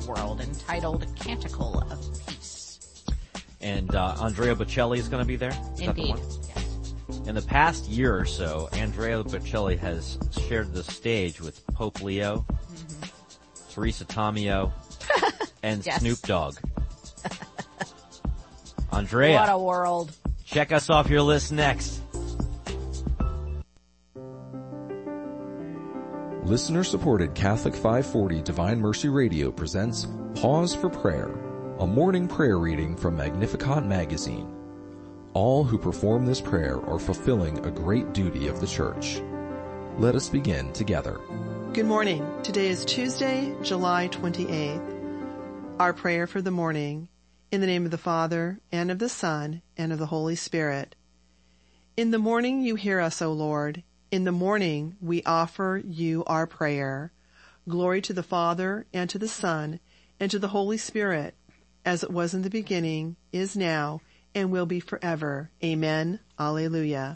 the world, entitled Canticle of Peace. And Andrea Bocelli is going to be there? Is Indeed. That the one? Yes. In the past year or so, Andrea Bocelli has shared the stage with Pope Leo, Teresa Tomeo, and Yes. Snoop Dogg. Andrea, What a world. check us off your list next. Listener-supported Catholic 540 Divine Mercy Radio presents Pause for Prayer, a morning prayer reading from Magnificat magazine. All who perform this prayer are fulfilling a great duty of the Church. Let us begin together. Good morning. Today is Tuesday, July 28th. Our prayer for the morning. In the name of the Father, and of the Son, and of the Holy Spirit. In the morning you hear us, O Lord. In the morning we offer you our prayer. Glory to the Father, and to the Son, and to the Holy Spirit, as it was in the beginning, is now, and will be forever. Amen. Alleluia.